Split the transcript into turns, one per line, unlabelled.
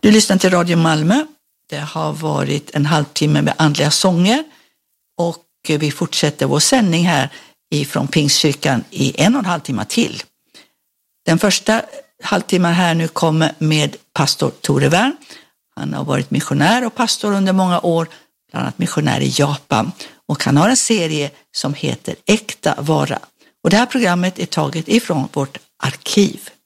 Du lyssnar till Radio Malmö. Det har varit en halvtimme med andliga sånger och vi fortsätter vår sändning här ifrån Pingstkyrkan i 1,5 timmar till. Den första halvtimmen här nu kommer med pastor Tore Wern. Han har varit missionär och pastor under många år, bland annat missionär i Japan. Och han har en serie som heter Äkta vara. Och det här programmet är taget ifrån vårt arkiv.